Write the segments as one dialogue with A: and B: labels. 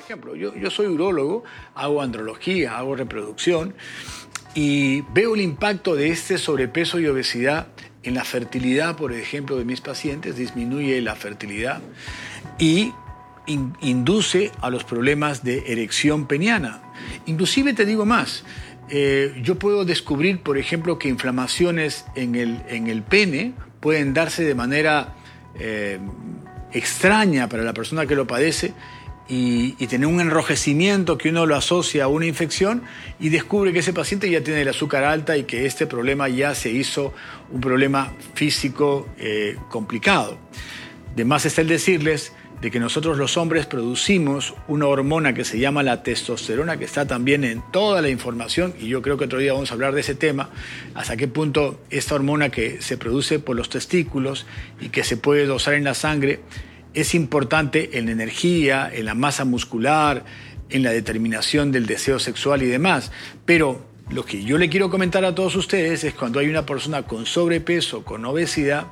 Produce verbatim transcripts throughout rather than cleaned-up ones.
A: ejemplo, yo, yo soy urólogo, hago andrología, hago reproducción y veo el impacto de este sobrepeso y obesidad en la fertilidad, por ejemplo, de mis pacientes. Disminuye la fertilidad y in, induce a los problemas de erección peniana. Inclusive te digo más, eh, yo puedo descubrir, por ejemplo, que inflamaciones en el, en el pene pueden darse de manera eh, extraña para la persona que lo padece y, y tener un enrojecimiento que uno lo asocia a una infección y descubre que ese paciente ya tiene el azúcar alta y que este problema ya se hizo un problema físico eh, complicado. De más está el decirles de que nosotros los hombres producimos una hormona que se llama la testosterona, que está también en toda la información, y yo creo que otro día vamos a hablar de ese tema, hasta qué punto esta hormona que se produce por los testículos y que se puede dosar en la sangre es importante en la energía, en la masa muscular, en la determinación del deseo sexual y demás. Pero lo que yo le quiero comentar a todos ustedes es cuando hay una persona con sobrepeso, con obesidad,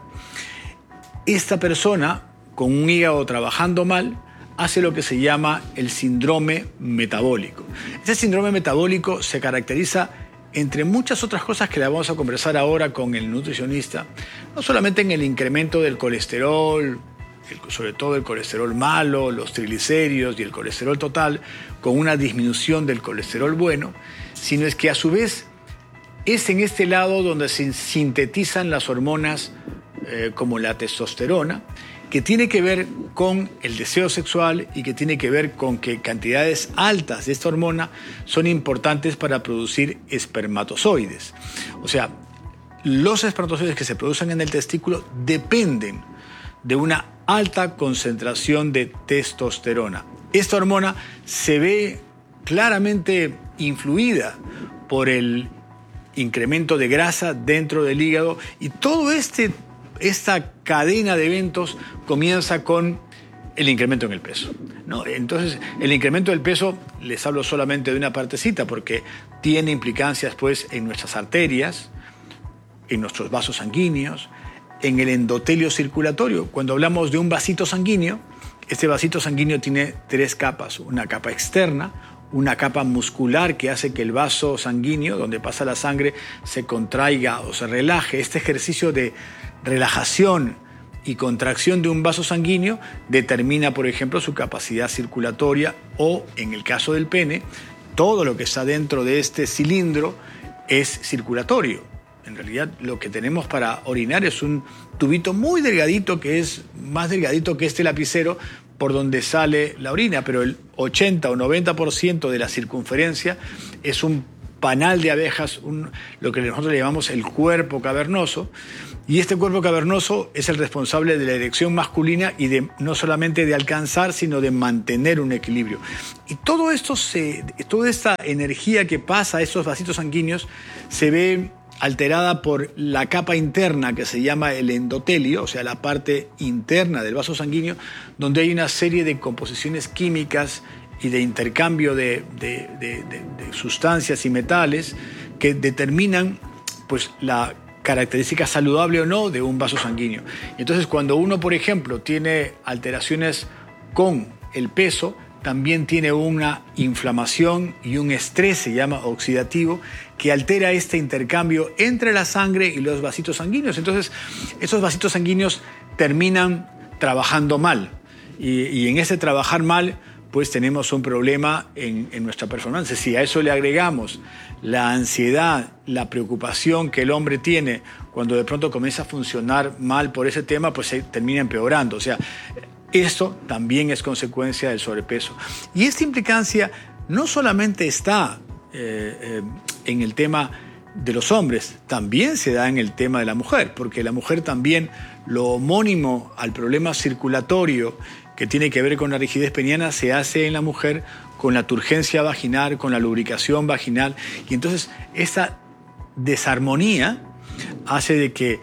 A: esta persona con un hígado trabajando mal, hace lo que se llama el síndrome metabólico. Este síndrome metabólico se caracteriza, entre muchas otras cosas que le vamos a conversar ahora con el nutricionista, no solamente en el incremento del colesterol, el, sobre todo el colesterol malo, los triglicéridos y el colesterol total, con una disminución del colesterol bueno, sino es que a su vez es en este lado donde se sintetizan las hormonas eh, como la testosterona, que tiene que ver con el deseo sexual y que tiene que ver con que cantidades altas de esta hormona son importantes para producir espermatozoides. O sea, los espermatozoides que se producen en el testículo dependen de una alta concentración de testosterona. Esta hormona se ve claramente influida por el incremento de grasa dentro del hígado y todo este esta cadena de eventos comienza con el incremento en el peso, ¿no? Entonces, el incremento del peso, les hablo solamente de una partecita porque tiene implicancias pues, en nuestras arterias, en nuestros vasos sanguíneos, en el endotelio circulatorio. Cuando hablamos de un vasito sanguíneo, este vasito sanguíneo tiene tres capas, una capa externa, una capa muscular que hace que el vaso sanguíneo, donde pasa la sangre, se contraiga o se relaje. Este ejercicio de relajación y contracción de un vaso sanguíneo determina, por ejemplo, su capacidad circulatoria o, en el caso del pene, todo lo que está dentro de este cilindro es circulatorio. En realidad, lo que tenemos para orinar es un tubito muy delgadito, que es más delgadito que este lapicero, por donde sale la orina, pero el ochenta o noventa por ciento de la circunferencia es un panal de abejas, un, lo que nosotros le llamamos el cuerpo cavernoso, y este cuerpo cavernoso es el responsable de la erección masculina y de no solamente de alcanzar, sino de mantener un equilibrio. Y todo esto, se, toda esta energía que pasa a estos vasitos sanguíneos se ve alterada por la capa interna que se llama el endotelio, o sea, la parte interna del vaso sanguíneo, donde hay una serie de composiciones químicas y de intercambio de, de, de, de, de sustancias y metales que determinan pues, la característica saludable o no de un vaso sanguíneo. Entonces, cuando uno, por ejemplo, tiene alteraciones con el peso, también tiene una inflamación y un estrés, se llama oxidativo, que altera este intercambio entre la sangre y los vasitos sanguíneos. Entonces, esos vasitos sanguíneos terminan trabajando mal. Y, y en ese trabajar mal, pues tenemos un problema en, en nuestra performance. Si a eso le agregamos la ansiedad, la preocupación que el hombre tiene cuando de pronto comienza a funcionar mal por ese tema, pues se termina empeorando. O sea, esto también es consecuencia del sobrepeso. Y esta implicancia no solamente está eh, eh, en el tema de los hombres, también se da en el tema de la mujer, porque la mujer también, lo homónimo al problema circulatorio que tiene que ver con la rigidez peniana, se hace en la mujer con la turgencia vaginal, con la lubricación vaginal. Y entonces esta desarmonía hace de que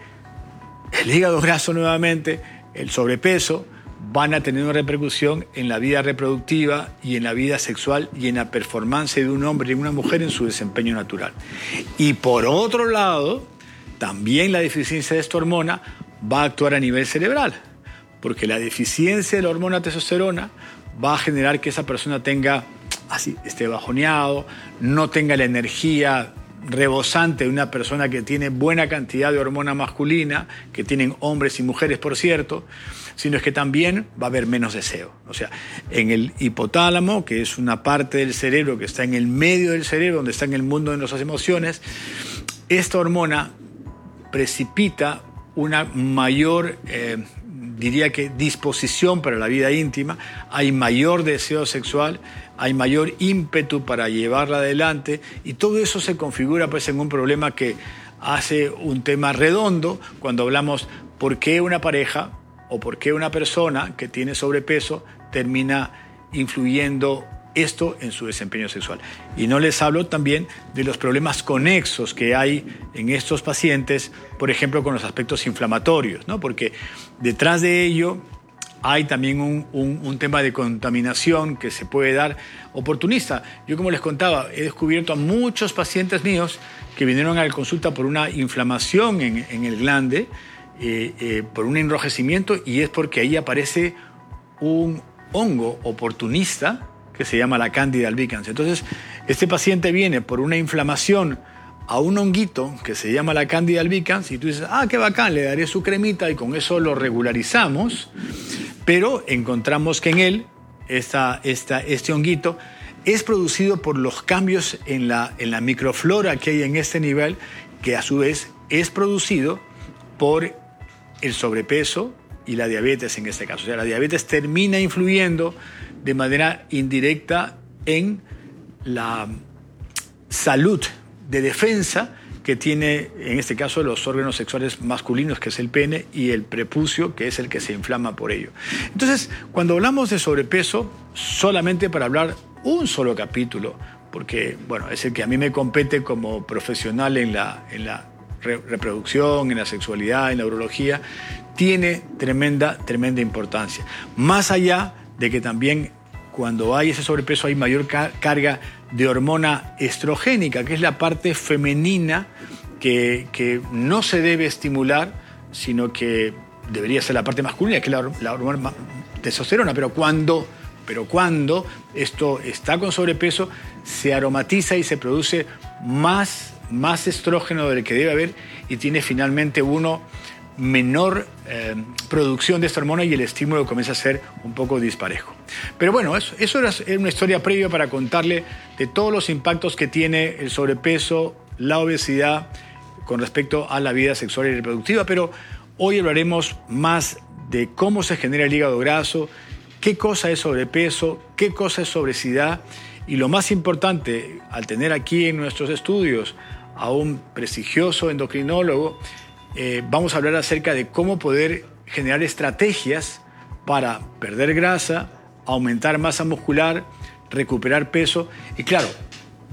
A: el hígado graso nuevamente, el sobrepeso, van a tener una repercusión en la vida reproductiva y en la vida sexual y en la performance de un hombre y una mujer en su desempeño natural. Y por otro lado, también la deficiencia de esta hormona va a actuar a nivel cerebral, porque la deficiencia de la hormona testosterona va a generar que esa persona tenga, así, esté bajoneado, no tenga la energía rebosante de una persona que tiene buena cantidad de hormona masculina, que tienen hombres y mujeres, por cierto, sino es que también va a haber menos deseo. O sea, en el hipotálamo, que es una parte del cerebro que está en el medio del cerebro, donde está en el mundo de nuestras emociones, esta hormona precipita una mayor, eh, diría que disposición para la vida íntima, hay mayor deseo sexual, hay mayor ímpetu para llevarla adelante, y todo eso se configura pues en un problema que hace un tema redondo cuando hablamos por qué una pareja o por qué una persona que tiene sobrepeso termina influyendo esto en su desempeño sexual. Y no les hablo también de los problemas conexos que hay en estos pacientes, por ejemplo, con los aspectos inflamatorios, ¿no? Porque detrás de ello hay también un, un, un tema de contaminación que se puede dar oportunista. Yo, como les contaba, he descubierto a muchos pacientes míos que vinieron a la consulta por una inflamación en, en el glande, eh, eh, por un enrojecimiento, y es porque ahí aparece un hongo oportunista que se llama la Candida albicans. Entonces, este paciente viene por una inflamación a un honguito que se llama la Candida albicans, y tú dices, ah, qué bacán, le daré su cremita y con eso lo regularizamos, pero encontramos que en él, esta, esta, este honguito, es producido por los cambios en la, en la microflora que hay en este nivel, que a su vez es producido por el sobrepeso y la diabetes en este caso. O sea, la diabetes termina influyendo de manera indirecta en la salud de defensa que tiene, en este caso, los órganos sexuales masculinos, que es el pene, y el prepucio, que es el que se inflama por ello. Entonces, cuando hablamos de sobrepeso, solamente para hablar un solo capítulo, porque, bueno, es el que a mí me compete como profesional en la, en la re reproducción, en la sexualidad, en la urología, tiene tremenda, tremenda importancia. Más allá de que también cuando hay ese sobrepeso hay mayor ca carga de hormona estrogénica, que es la parte femenina que, que no se debe estimular, sino que debería ser la parte masculina, que es la, la hormona testosterona. Pero cuando, pero cuando esto está con sobrepeso, se aromatiza y se produce más, más estrógeno del que debe haber, y tiene finalmente uno menor eh, producción de esta hormona, y el estímulo comienza a ser un poco disparejo. Pero bueno, eso, eso era una historia previa para contarle de todos los impactos que tiene el sobrepeso, la obesidad con respecto a la vida sexual y reproductiva. Pero hoy hablaremos más de cómo se genera el hígado graso, qué cosa es sobrepeso, qué cosa es obesidad, y lo más importante, al tener aquí en nuestros estudios a un prestigioso endocrinólogo, Eh, vamos a hablar acerca de cómo poder generar estrategias para perder grasa, aumentar masa muscular, recuperar peso y, claro,